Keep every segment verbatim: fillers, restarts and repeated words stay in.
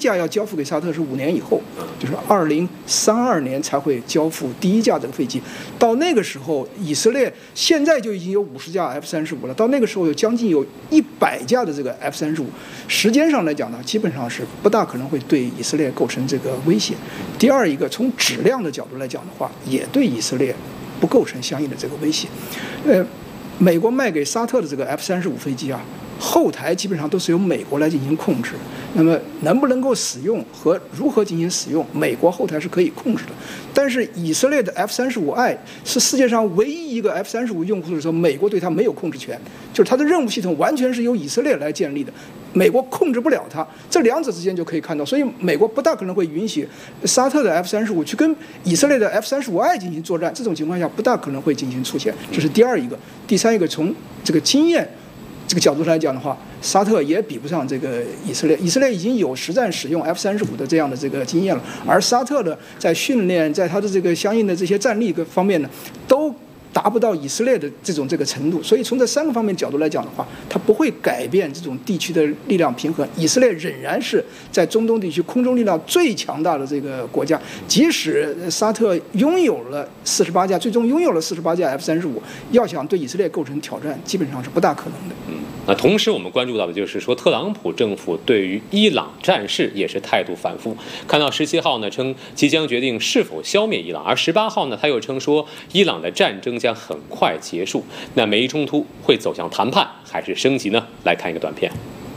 架要交付给沙特是五年以后，就是二零三二年才会交付第一架这个飞机。到那个时候，以色列现在就已经有五十架 F 三十五了，到那个时候有将近有一百架的这个 F 三十五。时间上来讲呢，基本上是不大可能会对以色列构成这个威胁。第二一个，从质量的角度来讲的话，也对以色列不构成相应的这个威胁。呃，美国卖给沙特的这个 F 三十五飞机啊，后台基本上都是由美国来进行控制。那么能不能够使用和如何进行使用，美国后台是可以控制的。但是以色列的 F 三十五 I 是世界上唯一一个 F 三十五用户的时候，美国对它没有控制权，就是它的任务系统完全是由以色列来建立的，美国控制不了它。这两者之间就可以看到，所以美国不大可能会允许沙特的 F 三十五去跟以色列的 F 三十五 I 进行作战，这种情况下不大可能会进行出现。这是第二一个。第三一个，从这个经验这个角度上来讲的话，沙特也比不上这个以色列。以色列已经有实战使用 F 三十五的这样的这个经验了，而沙特的在训练，在它的这个相应的这些战力各方面呢，都达不到以色列的这种这个程度。所以从这三个方面角度来讲的话，它不会改变这种地区的力量平衡。以色列仍然是在中东地区空中力量最强大的这个国家，即使沙特拥有了四十八架，最终拥有了四十八架 F 三十五，要想对以色列构成挑战，基本上是不大可能的。 嗯，那同时我们关注到的就是说，特朗普政府对于伊朗战事也是态度反复。看到十七号呢称即将决定是否消灭伊朗，而十八号呢他又称说伊朗的战争将很快结束。那美伊冲突会走向谈判还是升级呢？来看一个短片。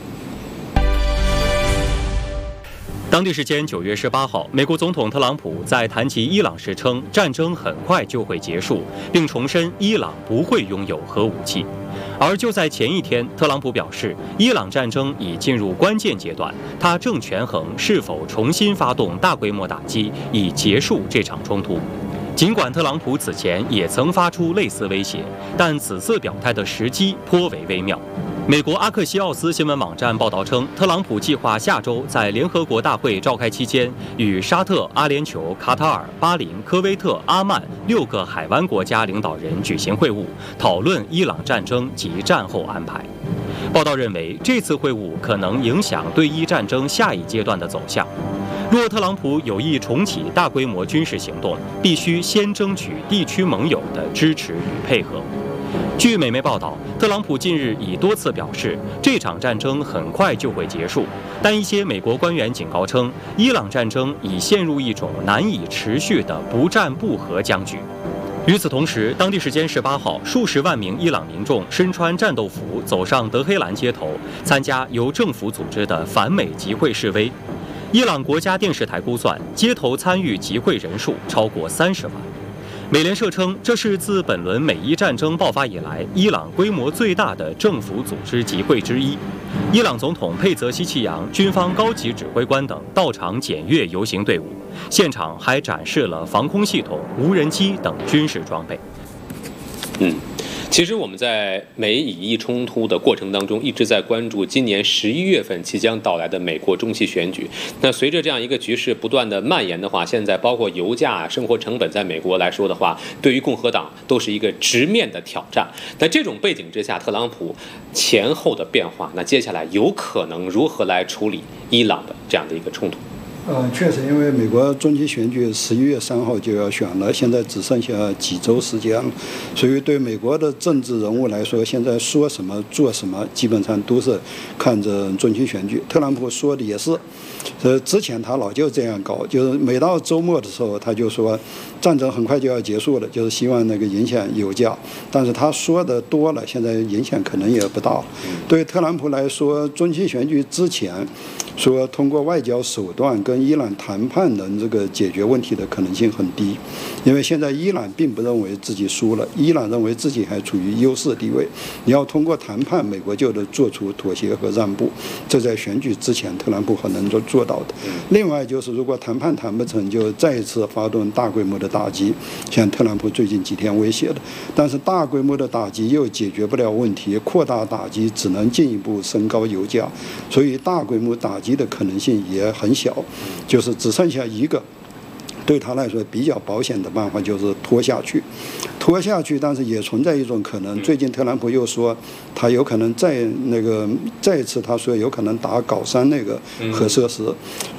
当地时间九月十八号，美国总统特朗普在谈及伊朗时称，战争很快就会结束，并重申伊朗不会拥有核武器。而就在前一天，特朗普表示，伊朗战争已进入关键阶段，他正权衡是否重新发动大规模打击，以结束这场冲突。尽管特朗普此前也曾发出类似威胁，但此次表态的时机颇为微妙。美国阿克西奥斯新闻网站报道称，特朗普计划下周在联合国大会召开期间，与沙特、阿联酋、卡塔尔、巴林、科威特、阿曼六个海湾国家领导人举行会晤，讨论伊朗战争及战后安排。报道认为，这次会晤可能影响对伊战争下一阶段的走向。若特朗普有意重启大规模军事行动，必须先争取地区盟友的支持与配合。据美媒报道，特朗普近日已多次表示，这场战争很快就会结束，但一些美国官员警告称，伊朗战争已陷入一种难以持续的不战不和僵局。与此同时，当地时间十八号，数十万名伊朗民众身穿战斗服走上德黑兰街头，参加由政府组织的反美集会示威。伊朗国家电视台估算，街头参与集会人数超过三十万。美联社称，这是自本轮美伊战争爆发以来，伊朗规模最大的政府组织集会之一。伊朗总统佩泽西奇扬、军方高级指挥官等到场检阅游行队伍，现场还展示了防空系统、无人机等军事装备。 嗯。其实我们在美以伊冲突的过程当中，一直在关注今年十一月份即将到来的美国中期选举。那随着这样一个局势不断的蔓延的话，现在包括油价、生活成本，在美国来说的话，对于共和党都是一个直面的挑战。在这种背景之下，特朗普前后的变化，那接下来有可能如何来处理伊朗的这样的一个冲突？ 呃，确实，因为美国中期选举十一月三号就要选了，现在只剩下几周时间了，所以对美国的政治人物来说，现在说什么做什么，基本上都是看着中期选举。特朗普说的也是，呃，之前他老就这样搞，就是每到周末的时候，他就说战争很快就要结束了，就是希望那个影响油价。但是他说的多了，现在影响可能也不大。对特朗普来说，中期选举之前说通过外交手段跟伊朗谈判能这个解决问题的可能性很低，因为现在伊朗并不认为自己输了，伊朗认为自己还处于优势地位。你要通过谈判，美国就得做出妥协和让步，这在选举之前特朗普很能够做到的。另外就是，如果谈判谈不成，就再一次发动大规模的打击，像特朗普最近几天威胁的。但是大规模的打击又解决不了问题，扩大打击只能进一步升高油价，所以大规模打击的可能性也很小。就是只剩下一个对他来说比较保险的办法，就是拖下去拖下去但是也存在一种可能，最近特朗普又说他有可能再那个再一次他说有可能打搞山那个核设施，